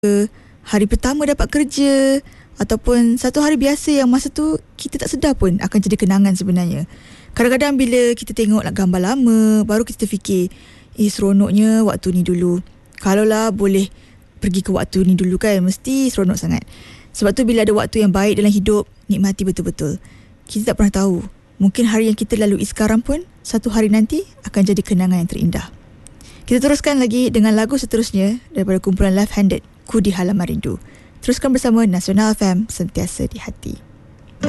hari pertama dapat kerja, ataupun satu hari biasa yang masa tu kita tak sedar pun akan jadi kenangan sebenarnya. Kadang-kadang bila kita tengok gambar lama, baru kita fikir, seronoknya waktu ni dulu. Kalaulah boleh pergi ke waktu ni dulu kan, mesti seronok sangat. Sebab tu bila ada waktu yang baik dalam hidup, nikmati betul-betul. Kita tak pernah tahu, mungkin hari yang kita lalui sekarang pun satu hari nanti akan jadi kenangan yang terindah. Kita teruskan lagi dengan lagu seterusnya daripada kumpulan Left Handed, Ku di Halaman Rindu. Teruskan bersama Nasional FM, sentiasa di hati.